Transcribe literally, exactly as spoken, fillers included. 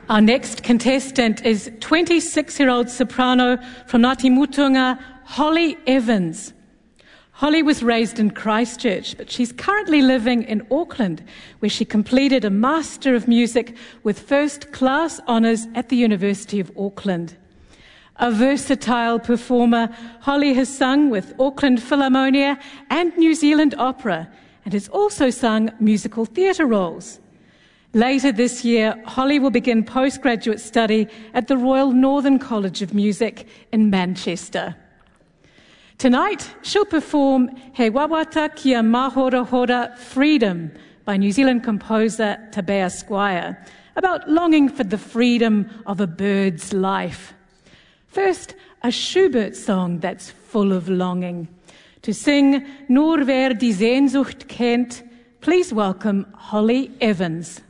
Our next contestant is twenty-six-year-old soprano from Ngāti Mutunga, Holly Evans. Holly was raised in Christchurch, but she's currently living in Auckland, where she completed a Master of Music with first-class honours at the University of Auckland. A versatile performer, Holly has sung with Auckland Philharmonia and New Zealand Opera, and has also sung musical theatre roles. Later this year, Holly will begin postgraduate study at the Royal Northern College of Music in Manchester. Tonight, she'll perform He Wawata Kia Mahora Hora Freedom by New Zealand composer Tabea Squire, about longing for the freedom of a bird's life. First, a Schubert song that's full of longing. To sing Nur wer die Sehnsucht kennt, please welcome Holly Evans.